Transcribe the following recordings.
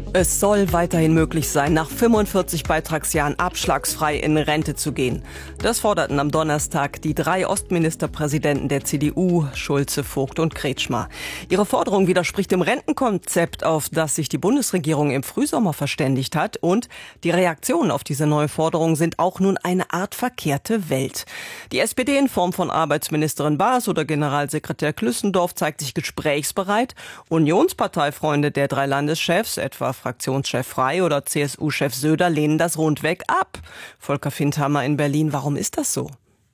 Es soll weiterhin möglich sein, nach 45 Beitragsjahren abschlagsfrei in Rente zu gehen. Das forderten am Donnerstag die 3 Ostministerpräsidenten der CDU, Schulze, Vogt und Kretschmer. Ihre Forderung widerspricht dem Rentenkonzept, auf das sich die Bundesregierung im Frühsommer verständigt hat. Und die Reaktionen auf diese neue Forderung sind auch nun eine Art verkehrte Welt. Die SPD in Form von Arbeitsministerin Baas oder Generalsekretär Klüssendorf zeigt sich gesprächsbereit. Unionsparteifreunde der 3 Landeschefs, etwa Fraktionschef Frey oder CSU-Chef Söder, lehnen das rundweg ab. Volker Findhammer in Berlin, warum ist das so?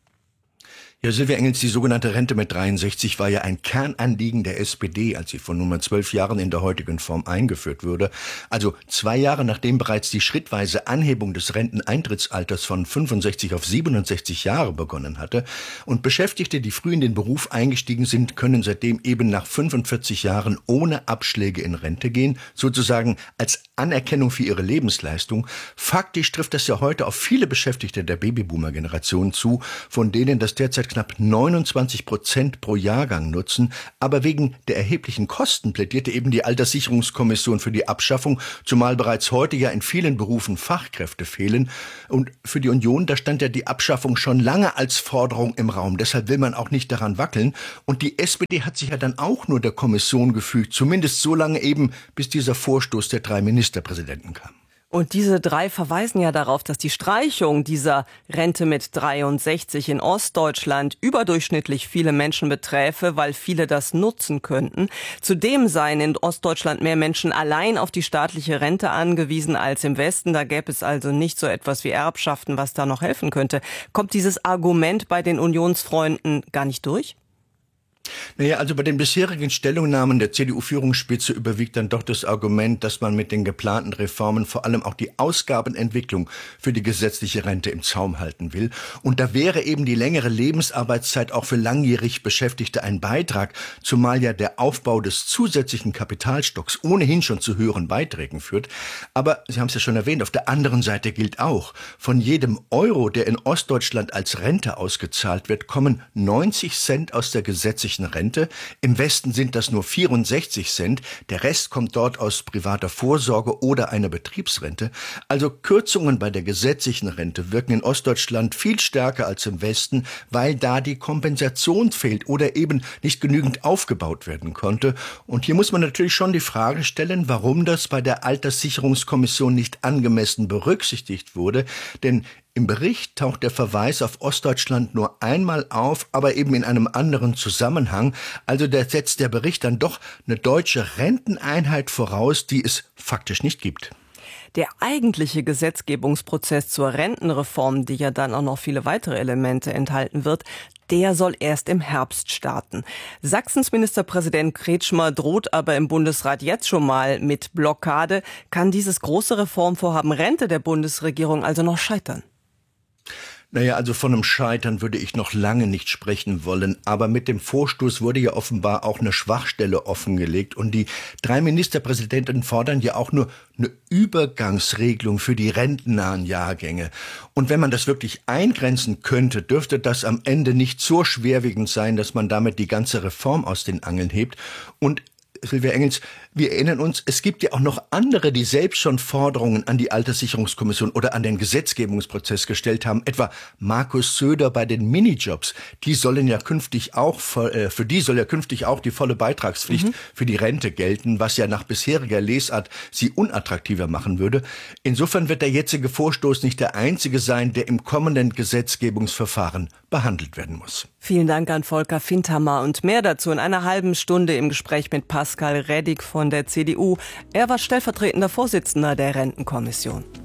Ja, Silvia Engels, die sogenannte Rente mit 63 war ja ein Kernanliegen der SPD, als sie vor nunmehr 12 Jahren in der heutigen Form eingeführt wurde. Also 2 Jahre nachdem bereits die schrittweise Anhebung des Renteneintrittsalters von 65 auf 67 Jahre begonnen hatte. Und Beschäftigte, die früh in den Beruf eingestiegen sind, können seitdem eben nach 45 Jahren ohne Abschläge in Rente gehen, sozusagen als Anerkennung für ihre Lebensleistung. Faktisch trifft das ja heute auf viele Beschäftigte der Babyboomer-Generation zu, von denen das derzeit knapp 29% pro Jahrgang nutzen. Aber wegen der erheblichen Kosten plädierte eben die Alterssicherungskommission für die Abschaffung, zumal bereits heute ja in vielen Berufen Fachkräfte fehlen. Und für die Union, da stand ja die Abschaffung schon lange als Forderung im Raum. Deshalb will man auch nicht daran wackeln. Und die SPD hat sich ja dann auch nur der Kommission gefügt, zumindest so lange eben, bis dieser Vorstoß der 3 Ministerpräsidenten kam. Und diese 3 verweisen ja darauf, dass die Streichung dieser Rente mit 63 in Ostdeutschland überdurchschnittlich viele Menschen beträfe, weil viele das nutzen könnten. Zudem seien in Ostdeutschland mehr Menschen allein auf die staatliche Rente angewiesen als im Westen. Da gäbe es also nicht so etwas wie Erbschaften, was da noch helfen könnte. Kommt dieses Argument bei den Unionsfreunden gar nicht durch? Naja, also bei den bisherigen Stellungnahmen der CDU-Führungsspitze überwiegt dann doch das Argument, dass man mit den geplanten Reformen vor allem auch die Ausgabenentwicklung für die gesetzliche Rente im Zaum halten will. Und da wäre eben die längere Lebensarbeitszeit auch für langjährig Beschäftigte ein Beitrag, zumal ja der Aufbau des zusätzlichen Kapitalstocks ohnehin schon zu höheren Beiträgen führt. Aber Sie haben es ja schon erwähnt, auf der anderen Seite gilt auch, von jedem Euro, der in Ostdeutschland als Rente ausgezahlt wird, kommen 90 Cent aus der gesetzlichen Rente. Im Westen sind das nur 64 Cent. Der Rest kommt dort aus privater Vorsorge oder einer Betriebsrente. Also Kürzungen bei der gesetzlichen Rente wirken in Ostdeutschland viel stärker als im Westen, weil da die Kompensation fehlt oder eben nicht genügend aufgebaut werden konnte. Und hier muss man natürlich schon die Frage stellen, warum das bei der Alterssicherungskommission nicht angemessen berücksichtigt wurde. Denn im Bericht taucht der Verweis auf Ostdeutschland nur einmal auf, aber eben in einem anderen Zusammenhang. Also da setzt der Bericht dann doch eine deutsche Renteneinheit voraus, die es faktisch nicht gibt. Der eigentliche Gesetzgebungsprozess zur Rentenreform, die ja dann auch noch viele weitere Elemente enthalten wird, der soll erst im Herbst starten. Sachsens Ministerpräsident Kretschmer droht aber im Bundesrat jetzt schon mal mit Blockade. Kann dieses große Reformvorhaben Rente der Bundesregierung also noch scheitern? Naja, also von einem Scheitern würde ich noch lange nicht sprechen wollen. Aber mit dem Vorstoß wurde ja offenbar auch eine Schwachstelle offengelegt. Und die 3 Ministerpräsidenten fordern ja auch nur eine Übergangsregelung für die rentennahen Jahrgänge. Und wenn man das wirklich eingrenzen könnte, dürfte das am Ende nicht so schwerwiegend sein, dass man damit die ganze Reform aus den Angeln hebt. Und Silvia Engels, wir erinnern uns, es gibt ja auch noch andere, die selbst schon Forderungen an die Alterssicherungskommission oder an den Gesetzgebungsprozess gestellt haben, etwa Markus Söder bei den Minijobs. Die sollen ja künftig auch, für die soll ja künftig auch die volle Beitragspflicht für die Rente gelten, was ja nach bisheriger Lesart sie unattraktiver machen würde. Insofern wird der jetzige Vorstoß nicht der einzige sein, der im kommenden Gesetzgebungsverfahren behandelt werden muss. Vielen Dank an Volker Findhammer und mehr dazu in einer halben Stunde im Gespräch mit Pascal Reddig von der CDU. Er war stellvertretender Vorsitzender der Rentenkommission.